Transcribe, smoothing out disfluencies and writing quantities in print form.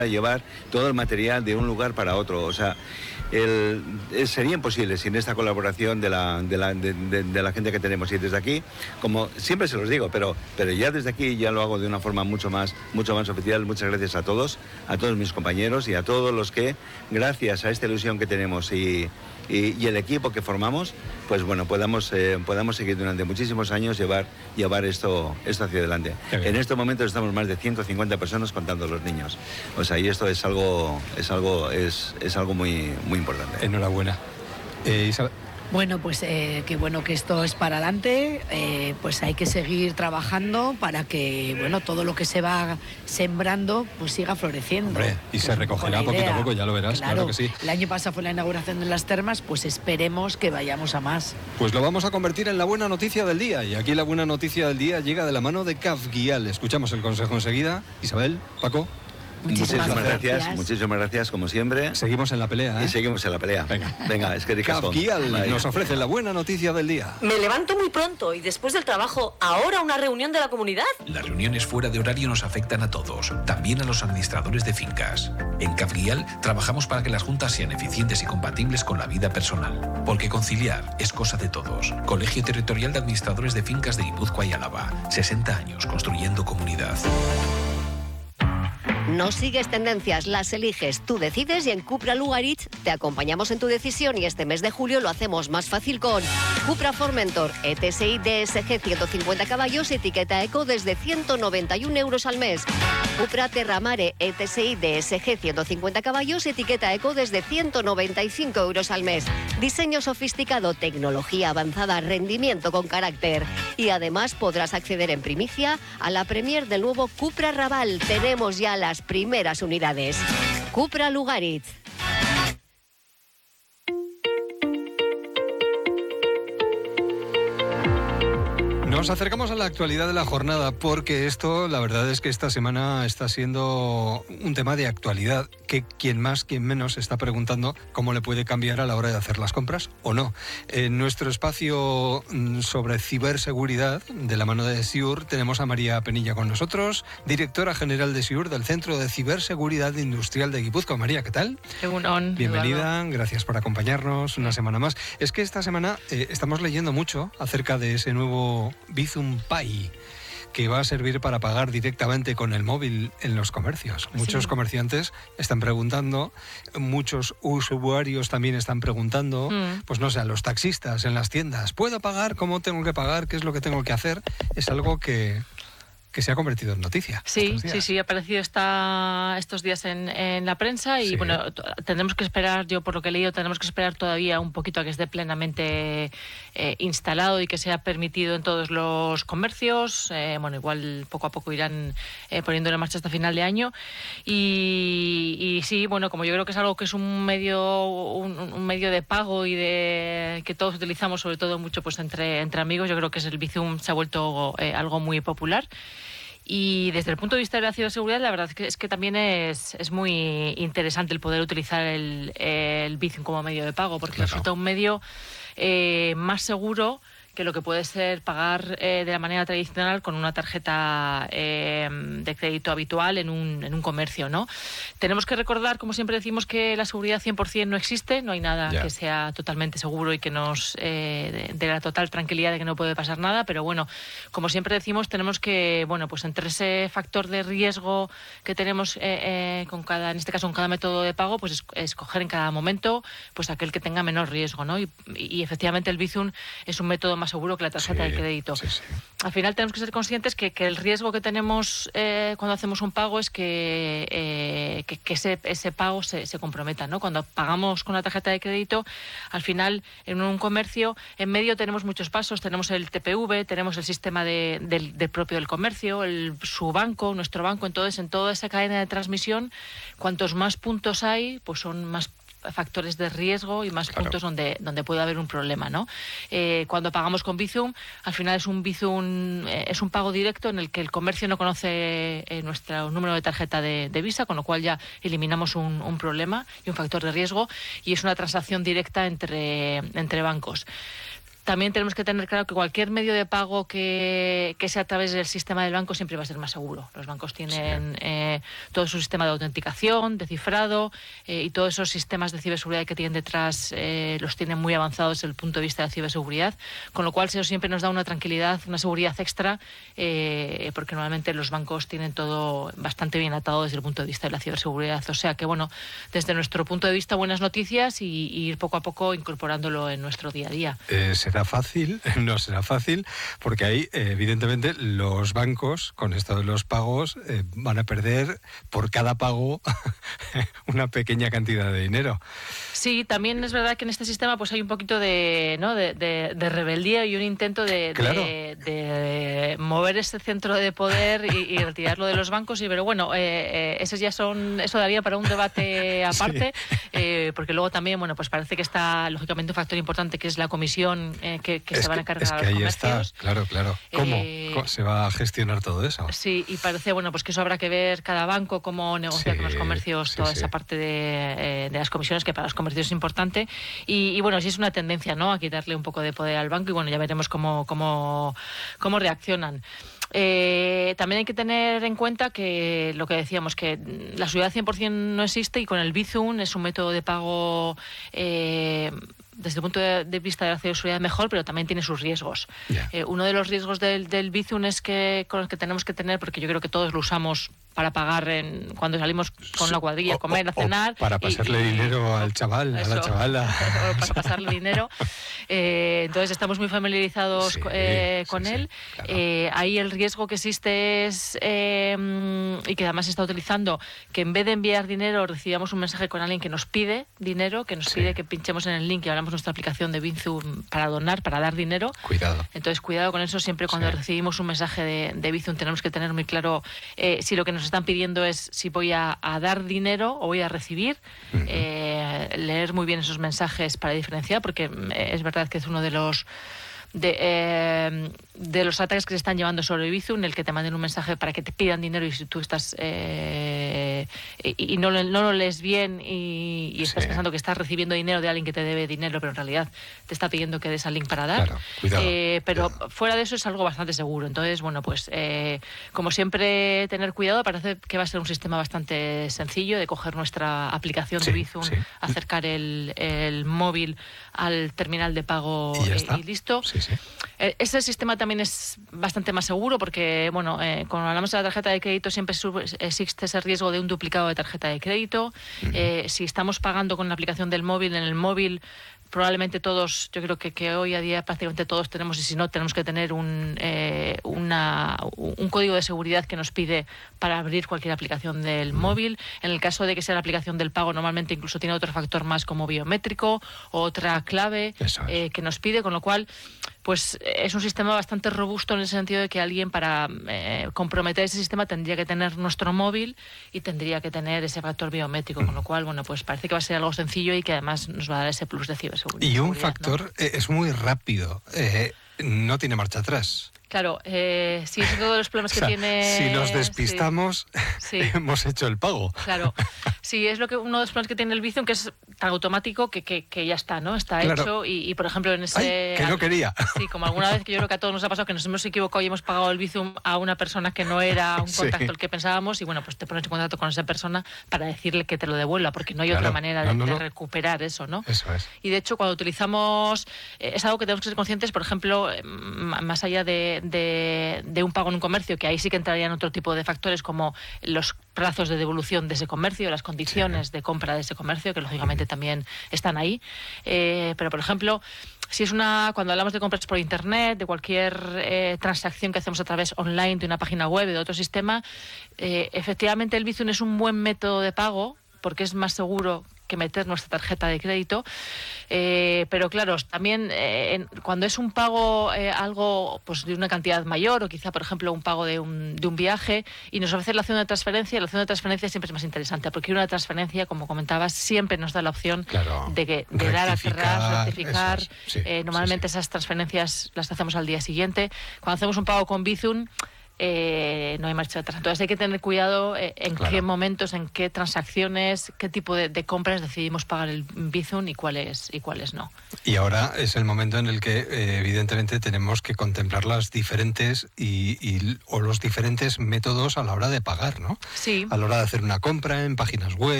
llevar todo el material de un lugar para otro. O sea, sería imposible sin esta colaboración de la gente que tenemos. Y desde aquí, como siempre se los digo, pero ya desde aquí ya lo hago de una forma mucho más oficial. Muchas gracias a todos mis compañeros y a todos los que, gracias a esta ilusión que tenemos y el equipo que formamos, pues bueno, podamos seguir durante muchísimos años llevar esto hacia adelante. En estos momentos estamos más de 150 personas contando los niños. O sea, y esto es algo muy, muy importante. Enhorabuena. Isabel. Bueno, pues qué bueno que esto es para adelante, pues hay que seguir trabajando para que, bueno, todo lo que se va sembrando pues siga floreciendo. Hombre, y se recogerá poquito a poco, ya lo verás, claro que sí. El año pasado fue la inauguración de las termas, pues esperemos que vayamos a más. Pues lo vamos a convertir en la buena noticia del día, y aquí la buena noticia del día llega de la mano de Cafguial. Escuchamos el consejo enseguida. Isabel, Paco. Muchísimas gracias, como siempre. Seguimos en la pelea, ¿eh? Y seguimos en la pelea. Venga, es que Cafguial nos ofrece la buena noticia del día. Me levanto muy pronto y después del trabajo, ¿ahora una reunión de la comunidad? Las reuniones fuera de horario nos afectan a todos, también a los administradores de fincas. En Cafguial trabajamos para que las juntas sean eficientes y compatibles con la vida personal. Porque conciliar es cosa de todos. Colegio Territorial de Administradores de Fincas de Guipúzcoa y Álava. 60 años construyendo comunidad. No sigues tendencias, las eliges, tú decides y en Cupra Lugaritz te acompañamos en tu decisión y este mes de julio lo hacemos más fácil con Cupra Formentor, ETSI DSG 150 caballos, etiqueta eco desde 191 euros al mes. Cupra Terramare, ETSI DSG 150 caballos, etiqueta eco desde 195 euros al mes. Diseño sofisticado, tecnología avanzada, rendimiento con carácter. Y además podrás acceder en primicia a la premier del nuevo Cupra Raval. Tenemos ya las primeras unidades. Cupra Lugaritz. Nos acercamos a la actualidad de la jornada porque esto, la verdad es que esta semana está siendo un tema de actualidad que quien más, quien menos está preguntando cómo le puede cambiar a la hora de hacer las compras o no. En nuestro espacio sobre ciberseguridad, de la mano de SIUR, tenemos a María Penilla con nosotros, directora general de SIUR del Centro de Ciberseguridad Industrial de Guipúzcoa. María, ¿qué tal? Bienvenida, gracias por acompañarnos una semana más. Es que esta semana estamos leyendo mucho acerca de ese nuevo Bizum Pay, que va a servir para pagar directamente con el móvil en los comercios. Muchos comerciantes están preguntando, muchos usuarios también están preguntando, pues no sé, a los taxistas en las tiendas, ¿puedo pagar? ¿Cómo tengo que pagar? ¿Qué es lo que tengo que hacer? Es algo que se ha convertido en noticia. Sí, ha aparecido estos días en la prensa y bueno, tendremos que esperar, yo por lo que he leído, tenemos que esperar todavía un poquito a que esté plenamente instalado y que sea permitido en todos los comercios. Bueno, igual poco a poco irán poniéndolo en marcha hasta final de año y sí, bueno, como yo creo que es algo que es un medio de pago y de que todos utilizamos, sobre todo mucho pues entre amigos, yo creo que el Bizum se ha vuelto algo muy popular. Y desde el punto de vista de la ciberseguridad, la verdad es que también es muy interesante el poder utilizar el Bizum como medio de pago, porque resulta un medio más seguro que lo que puede ser pagar de la manera tradicional con una tarjeta de crédito habitual en un comercio, ¿no? Tenemos que recordar, como siempre decimos, que la seguridad 100% no existe, no hay nada que sea totalmente seguro y que nos dé la total tranquilidad de que no puede pasar nada, pero bueno, como siempre decimos, tenemos que, bueno, pues entre ese factor de riesgo que tenemos en este caso con cada método de pago, pues escoger en cada momento pues aquel que tenga menor riesgo, ¿no? Y efectivamente el Bizum es un método más seguro que la tarjeta de crédito. Al final tenemos que ser conscientes que el riesgo que tenemos cuando hacemos un pago es que ese pago se comprometa, ¿no? Cuando pagamos con la tarjeta de crédito, al final en un comercio, en medio tenemos muchos pasos, tenemos el TPV, tenemos el sistema del propio del comercio, su banco, nuestro banco, entonces en toda esa cadena de transmisión, cuantos más puntos hay, pues son más factores de riesgo y más puntos donde puede haber un problema, ¿no? Cuando pagamos con Bizum, al final es un pago directo en el que el comercio no conoce nuestro número de tarjeta de Visa, con lo cual ya eliminamos un problema y un factor de riesgo, y es una transacción directa entre bancos. también tenemos que tener claro que cualquier medio de pago que sea a través del sistema del banco siempre va a ser más seguro. Los bancos tienen todo su sistema de autenticación, de cifrado, y todos esos sistemas de ciberseguridad que tienen detrás los tienen muy avanzados desde el punto de vista de la ciberseguridad, con lo cual eso siempre nos da una tranquilidad, una seguridad extra, porque normalmente los bancos tienen todo bastante bien atado desde el punto de vista de la ciberseguridad. O sea que, bueno, desde nuestro punto de vista, buenas noticias y ir poco a poco incorporándolo en nuestro día a día. ¿Será fácil? No será fácil, porque ahí, evidentemente, los bancos, con esto de los pagos, van a perder por cada pago una pequeña cantidad de dinero. Sí, también es verdad que en este sistema pues hay un poquito de rebeldía y un intento de mover ese centro de poder y retirarlo de los bancos. Pero bueno, eso daría para un debate aparte, porque luego también, bueno, pues parece que está lógicamente un factor importante que es la comisión que se van a encargar a los comercios. Está, claro. ¿Cómo se va a gestionar todo eso? Sí, y parece, bueno, pues que eso habrá que ver cada banco, cómo negocia con los comercios toda esa parte de las comisiones, que para los comercios es importante. Y bueno, sí es una tendencia, ¿no?, a quitarle un poco de poder al banco, y bueno, ya veremos cómo reaccionan. También hay que tener en cuenta que lo que decíamos, que la seguridad 100% no existe, y con el Bizum es un método de pago desde el punto de vista de la ciberseguridad mejor, pero también tiene sus riesgos. Uno de los riesgos del Bizum es con los que tenemos que tener, porque yo creo que todos lo usamos para pagar cuando salimos con la cuadrilla a comer, a cenar. Para pasarle dinero al chaval, a la chavala. Para pasarle dinero. Entonces estamos muy familiarizados con él. Claro. Ahí el riesgo que existe es, y que además se está utilizando, que en vez de enviar dinero recibamos un mensaje con alguien que nos pide dinero, que nos pide que pinchemos en el link y abramos nuestra aplicación de Bizum para donar, para dar dinero. Cuidado. Entonces cuidado con eso. Siempre cuando recibimos un mensaje de Bizum tenemos que tener muy claro si lo que nos están pidiendo es si voy a dar dinero o voy a recibir. Leer muy bien esos mensajes para diferenciar, porque es verdad que es uno de los ataques que se están llevando sobre Bizum, en el que te manden un mensaje para que te pidan dinero, y si tú estás y no lo lees bien y estás pensando que estás recibiendo dinero de alguien que te debe dinero, pero en realidad te está pidiendo que des al link para dar. Claro, cuidado, pero cuidado. Fuera de eso es algo bastante seguro. Entonces, bueno, pues como siempre, tener cuidado. Parece que va a ser un sistema bastante sencillo de coger nuestra aplicación de Bizum, acercar el móvil al terminal de pago y listo. Sí. Ese sistema también es bastante más seguro, porque, bueno, cuando hablamos de la tarjeta de crédito siempre existe ese riesgo de un duplicado de tarjeta de crédito. Si estamos pagando con la aplicación del móvil, en el móvil probablemente todos, yo creo que hoy a día prácticamente todos tenemos, y si no, tenemos que tener un código de seguridad que nos pide para abrir cualquier aplicación del móvil. En el caso de que sea la aplicación del pago, normalmente incluso tiene otro factor más como biométrico o otra clave que nos pide, con lo cual pues es un sistema bastante robusto, en el sentido de que alguien, para comprometer ese sistema, tendría que tener nuestro móvil y tendría que tener ese factor biométrico, con lo cual, bueno, pues parece que va a ser algo sencillo y que además nos va a dar ese plus de ciberseguridad. Y un factor, ¿no? Es muy rápido, no tiene marcha atrás. Claro, sí, es uno de los problemas que tiene. Si nos despistamos, hemos hecho el pago. Claro, sí, es uno de los problemas que tiene el Bizum, que es tan automático que ya está, ¿no? Está hecho y, por ejemplo, en ese. ¡Ay, que no quería! Sí, como alguna vez que yo creo que a todos nos ha pasado, que nos hemos equivocado y hemos pagado el Bizum a una persona que no era un contacto el que pensábamos, y bueno, pues te pones en contacto con esa persona para decirle que te lo devuelva, porque no hay otra manera de recuperar eso, ¿no? Eso es. Y de hecho, cuando utilizamos. Es algo que tenemos que ser conscientes, por ejemplo, más allá de un pago en un comercio, que ahí sí que entrarían otro tipo de factores, como los plazos de devolución de ese comercio, las condiciones de compra de ese comercio, que lógicamente también están ahí. Pero, por ejemplo, si es cuando hablamos de compras por internet, de cualquier transacción que hacemos a través online de una página web, de otro sistema, efectivamente el Bizum es un buen método de pago, porque es más seguro que meter nuestra tarjeta de crédito, pero claro, también cuando es un pago algo pues de una cantidad mayor, o quizá, por ejemplo, un pago de un viaje, y nos ofrece la opción de transferencia, siempre es más interesante, porque una transferencia, como comentabas, siempre nos da la opción de dar a cerrar, rectificar. Normalmente esas transferencias las hacemos al día siguiente. Cuando hacemos un pago con Bizum, no hay marcha atrás. Entonces hay que tener cuidado en Claro. qué momentos, en qué transacciones, qué tipo de compras decidimos pagar el Bizum y cuáles no. Y ahora es el momento en el que evidentemente tenemos que contemplar las diferentes o los diferentes métodos a la hora de pagar, ¿no? Sí. A la hora de hacer una compra en páginas web.